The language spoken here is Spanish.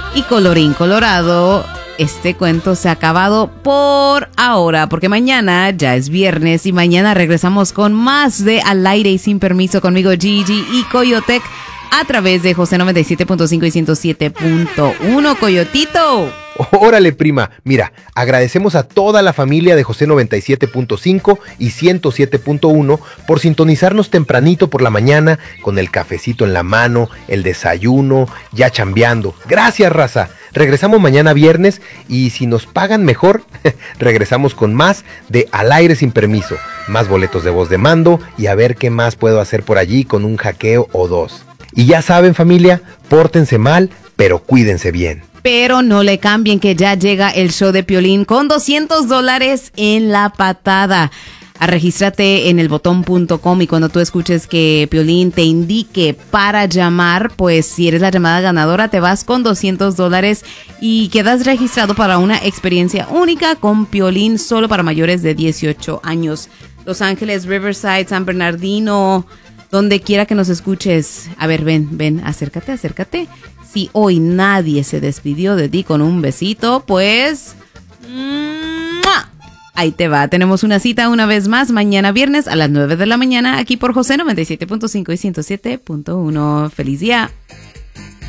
Y colorín colorado, este cuento se ha acabado por ahora, porque mañana ya es viernes y mañana regresamos con más de Al Aire y Sin Permiso conmigo, Gigi y Coyotec, a través de José 97.5 y 107.1. Coyotito. Órale, prima. Mira, agradecemos a toda la familia de José 97.5 y 107.1 por sintonizarnos tempranito por la mañana con el cafecito en la mano, el desayuno, ya chambeando. Gracias, raza. Regresamos mañana viernes y si nos pagan mejor, regresamos con más de Al Aire Sin Permiso. Más boletos de voz de mando y a ver qué más puedo hacer por allí con un hackeo o dos. Y ya saben, familia, pórtense mal, pero cuídense bien. Pero no le cambien, que ya llega el show de Piolín con $200 en la patada. Regístrate en elbotón.com y cuando tú escuches que Piolín te indique para llamar, pues si eres la llamada ganadora te vas con $200 y quedas registrado para una experiencia única con Piolín solo para mayores de 18 años. Los Ángeles, Riverside, San Bernardino, donde quiera que nos escuches. A ver, ven, acércate. Si hoy nadie se despidió de ti con un besito, pues ¡mua! Ahí te va. Tenemos una cita una vez más mañana viernes a las 9 de la mañana aquí por José 97.5 y 107.1. ¡Feliz día!